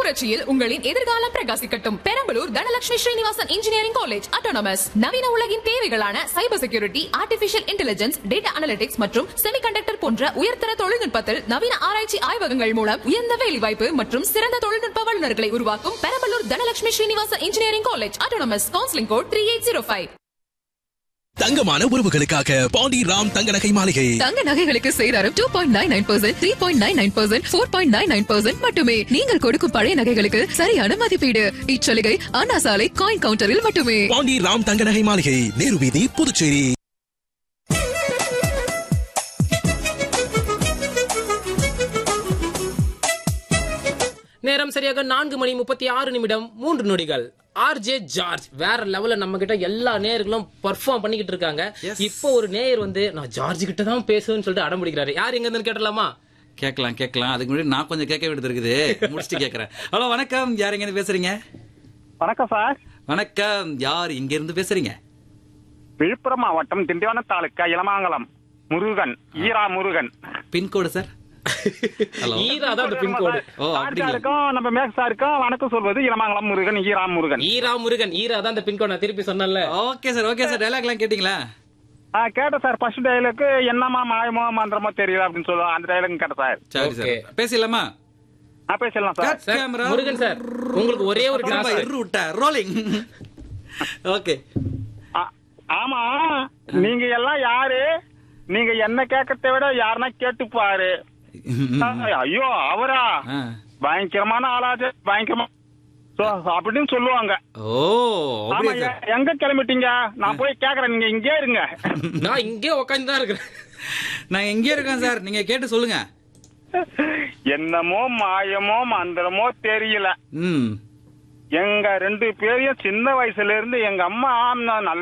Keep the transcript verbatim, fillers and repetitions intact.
புரட்சியில் உங்களின் எதிர்காலம் பிரகாசிக்கட்டும். Perambalur Dhanalakshmi Srinivasan engineering college autonomous நவீன உலகின் தேவைகளான cyber security, artificial intelligence, data analytics மற்றும் செமிகண்டக்டர் போன்ற உயர்தர தொழில்நுட்பத்தில் நவீன ஆராய்ச்சி ஆய்வகங்கள் மூலம் உயர்ந்த வேலைவாய்ப்பு மற்றும் சிறந்த தொழில்நுட்ப வல்லுநர்களை உருவாக்கும் Perambalur Dhanalakshmi Srinivasan engineering college autonomous. Counselling code three eight zero five. தங்கமான உறவுகளுக்காக பாண்டி ராம் தங்க நகை மாளிகை. தங்க நகைகளுக்கு சேதாரம் two point nine nine percent, three point nine nine percent, four point nine nine percent மட்டுமே. நீங்கள் கொடுக்கும் பழைய நகைகளுக்கு சரியான மதிப்பீடு. இச்சலுகை அண்ணா சாலை காயின் கவுண்டரில் மட்டுமே. பாண்டி ராம் தங்க நகை மாளிகை, நேரு வீதி, புதுச்சேரி. நேரம் சரியாக நான்கு மணி முப்பத்தி ஆறு நிமிடம் மூன்று நொடிகள். ஆர்ஜே ஜார்ஜ் வேற லெவல்ல நம்ம கிட்ட எல்லா நேயர்களும் பெர்ஃபார்ம் பண்ணிக்கிட்டு இருக்காங்க. இப்போ ஒரு நேயர் வந்து நான் ஜார்ஜ் கிட்ட தான் பேசுவேன்னு சொல்லிட்டு அடம் பிடிக்கிறாரு. யார் எங்க இருந்து கேட்டலாமா? கேட்கலாம் கேட்கலாம். அதுக்கு முன்னாடி நான் கொஞ்சம் கேட்க வேண்டியது இருக்குது, முடிச்சுட்டு கேட்கறேன். ஹலோ வணக்கம், யார் எங்க இருந்து பேசுறீங்க? வணக்கம் சார். வணக்கம், யார் இங்க இருந்து பேசுறீங்க? விழுப்புரம் மாவட்டம் திண்டிவனம் தாலுக்கா இளமாங்கலம் முருகன், ஈரா முருகன். Pincode sir? ஈரா தான் பின்கோடு. ஓ அப்படிங்களா? நம்ம மேக் சாருக்கும் வணக்கம் சொல்வது இளமாங்கலம் முருகன், ஈரா முருகன். ஈரா முருகன், ஈரா தான் அந்த பின்கோடு. நான் திருப்பி சொன்னேன்ல. Okay sir, okay sir. Dialogue எல்லாம் கேட்டீங்களா? கேட்டேன் சார். ஃபர்ஸ்ட் டைலாக்கு என்னமா மாயமோ மந்திரமோ தெரியல அப்படின்னு சொல்லுவோம். அந்த டைலாக் கேட்டேன் சார். சரி சார், பேசலாமா? பேசலாம் சார். முருகன் சார், உங்களுக்கு ஒரே ஒரு ரோலிங். ஓகே. ஆமா, நீங்க எல்லாம் யாரு? நீங்க என்ன கேட்கறத விட யாருன்னா கேட்டுப்பாரு. ஐயோ அவரா பயங்கரமான ஆளாச்சு, பயங்கரமா அப்படின்னு சொல்லுவாங்க. ஓ எங்க கிளம்பிட்டீங்க? நான் போய் கேக்குறேன், நீங்க இங்கே இருங்க. நான் இங்கே உட்காந்து தான் இருக்கிறேன். நான் எங்கே இருக்கேன் சார், நீங்க கேட்டு சொல்லுங்க. என்னமோ மாயமோ மந்திரமோ தெரியல. எங்க ரெண்டு பேரையும் சின்ன வயசுல இருந்து எங்க அம்மா நல்ல